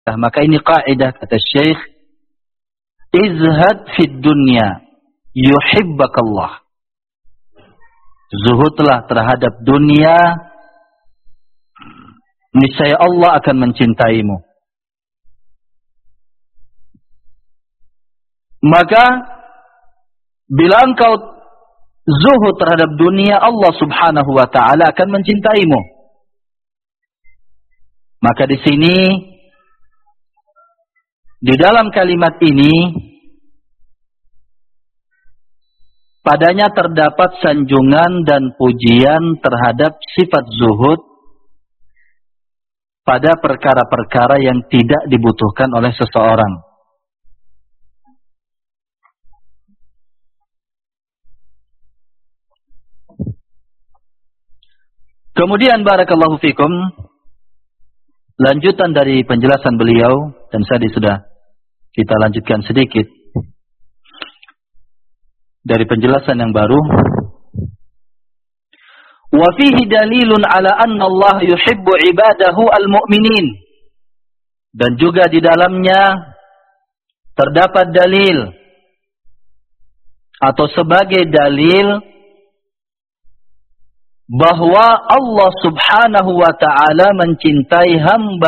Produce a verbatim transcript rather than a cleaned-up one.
Maka ini kaidah kata Syekh, izhad fid dunya yuhibbakallah. Zuhudlah terhadap dunia, niscaya Allah akan mencintaimu. Maka bila engkau zuhud terhadap dunia, Allah Subhanahu wa taala akan mencintaimu. Maka di sini di dalam kalimat ini padanya terdapat sanjungan dan pujian terhadap sifat zuhud pada perkara-perkara yang tidak dibutuhkan oleh seseorang. Kemudian barakallahu fikum, lanjutan dari penjelasan beliau, dan tadi sudah kita lanjutkan sedikit dari penjelasan yang baru. Wa fihi dalilun ala anna Allah yuhibbu ibadahu al-mu'minin. Dan juga di dalamnya terdapat dalil atau sebagai dalil bahwa Allah Subhanahu wa taala mencintai hamba